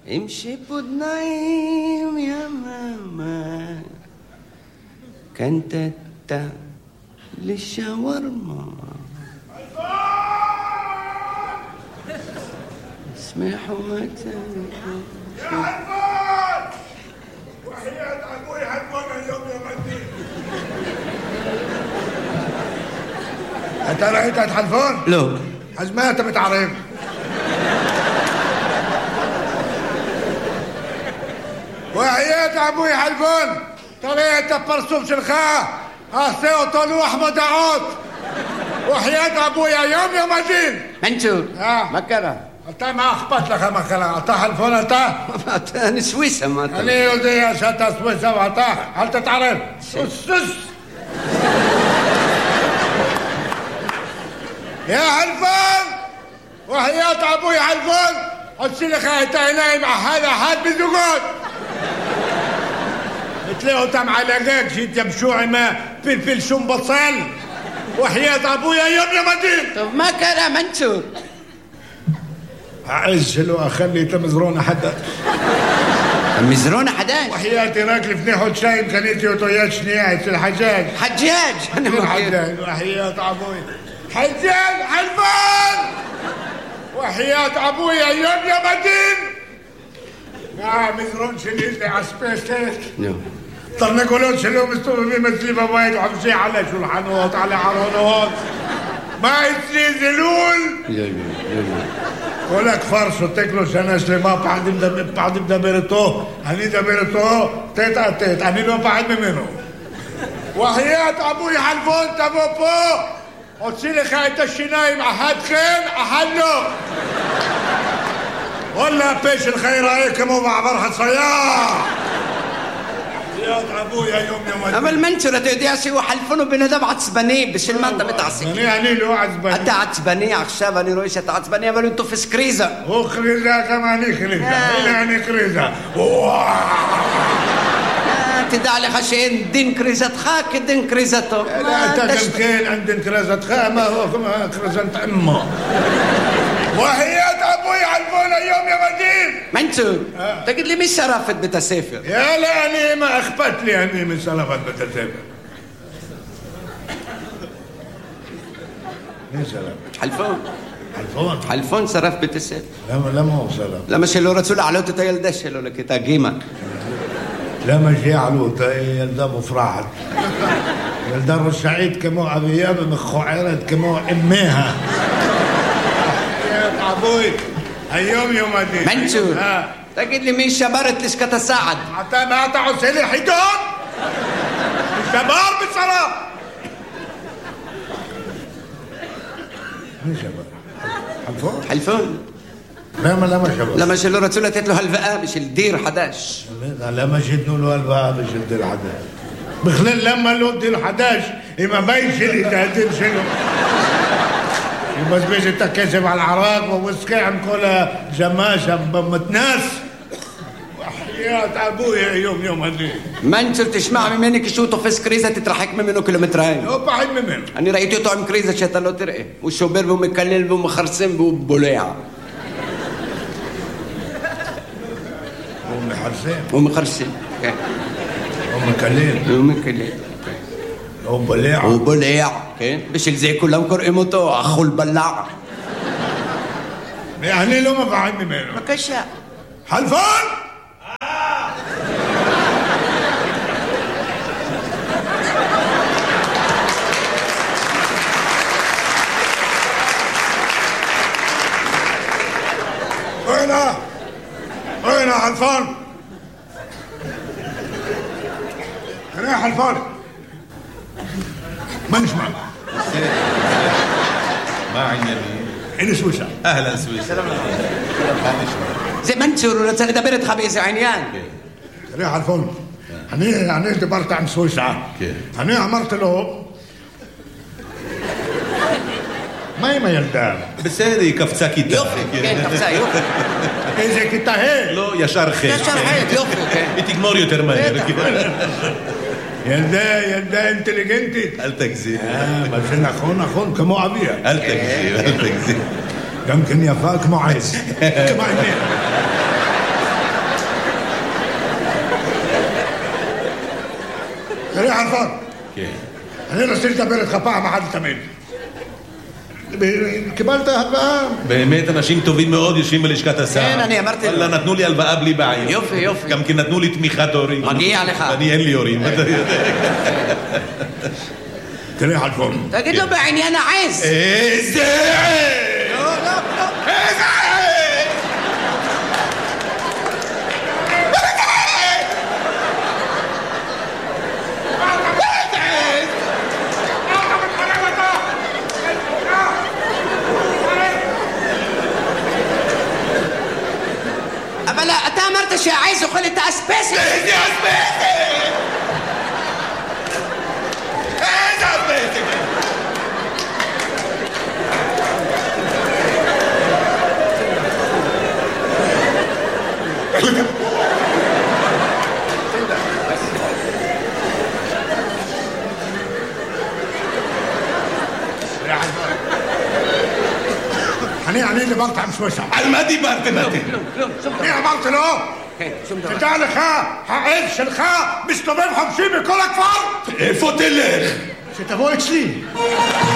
امشي بدنايم يا ماما كانت للشاورما اسمحوا متى يا حلفان وحياة أبوي حلفان اليوم يا مدين أنت رأيت حلفان؟ لا حزمات بتعرف وحياة أبوي حلفان طريقة برسوم شلخاء أخسيو طلو أحمد عود وحياة أبويا يوم يا مدين منشور مكرة أنت ما أخبط لك مكرة أنت حلفان أنت أنا سويسة ما أنا يودي يا شتا سويسة وأنت هل تتعرف سس يا حلفان وحياة أبوي حلفان أتسلك هاي مع هذا حد بزوجات تلاقوا تم علاقاك جيت يمشوعي ما فلفل شم بصل وحياة أبويا يوم يا مدين طب ما كان منشور أعزل وأخلي تمزرون حدا مزرون حداش وحياتي راكل فنيحو تشايم كانيتي وطويات شنيعة الحجاج حجاج أنا ما الحجاج وحياة أبويا حجاج حلفان وحياة أبويا يوم يا مدين مزرون شنيتي عسبيستيك طرنا قولون شنو مستوى بمسلمة وايد وحمشي على شلحانوات على عرانوات ما يتنزلون ولك فرش وتاكلوا سنة سليما بعد دبرتو هني دبرتو تيتا تيت هني لو بعد منه وحياة أبوي حلفون تبوبو وتصيلي خايت الشنايم أحد خين أحلو ولا بيش الخير هيك مو مع فرحة صياح يا ابويا يوم اما المنشورة تودياسي وحلفونه بندم عصباني بش المادة بتعصي يعني له عصباني انت عصباني عخشاب اني رويشة عصباني بلو انتو في كريزة هو كريزة كمان كريزة يعني كريزة تدعي خشين دين كريزة خاك دين كريزته لا انت كمكين عندن كريزة خا ما هو كريزة امه وحياة أبوي حلفونا يوم يا مدين منشور تقول لي مش شرافة بتسافر يا لا أنا ما أخبت لي أني من شرافة بتسافر مين شرف؟ حلفون شرف بتسافر لا ما هو شرف لا مش اللي رسول علوته تيل دشلو لك تاقيمك لا ما جي علوته يلدا مفرحت يلدا السعيد كمو أبياب مخو عيرت كمو أميها أبوي اليوم يوم الدين منشور تقول لي مين شبرت ليش كتساعد حتى ما تعوسلي حيدون الشبار بالصلاة مين شبار؟ حلفون لا ما شبار لما شلو رسولة تتلو هالفقا مش الدير حداش لا ما شدنوا له هالفقا مش الدير حداش بخلال لما له الدير حداش إما بيشلي تهدين شنو بس بيجي تكسب على العراق ووسكي عم كل جماشة بمتناس وحياة أبويا يوم هالليل منشور تسمع منك شو طفس كريزة تترحك منه كيلومترين هو بعد منه أنا رأيته طعم كريزة شتلو ترقي والشوبير بمكلل بمخرسم ببوليعة ومخرسم ومكلل وبليع كين بش زي كلهم كرقمتو اخو البلاع يعني لو ما بعدني منه ما كشا حلفان وين حلفان يا حلفان ما نسمع ما عندنا هنا سويسرا اهلا سويسرا زي ما انتوا رسالة دبرت خبيث عينيان ريح الفل هني دبرت عن سويسرا هني عمرت له ما يلدان بس هذه كفتاكي يوفي إذا كنت هيك لو يا شرخي يوفي إتيك ترماني يلدا انتليجنتي قالتك زين بس انا اخون كمو ابيها قالتك زين يمكن يفاك مو عايز كما תראה ערפאת, כן. אני רוצה לדבר איתך פעם אחת לתמיד. קיבלת הלוואה? באמת אנשים טובים מאוד יושבים בלשכת השר. כן, אני אמרתי לו. נתנו לי הלוואה בלי בעיה. יופי. גם כי נתנו לי תמיכת הורים. מגיע לך. אני אין לי הורים. תראה חלפון. תגיד לו בעניין העז. איזה עז! לא. איזה עז! אבל אתה אמרת שהעז אוכל את האספסת. איזה אספסת! איזה אספסת! אני דיברתי עם שויסה. על מה דיברתם אתם? אני אמרתי לו, כן, שום דבר. תדע לך, העז שלך מסתובב חופשי בכל הכפר. איפה תלך? שתבוא אצלי.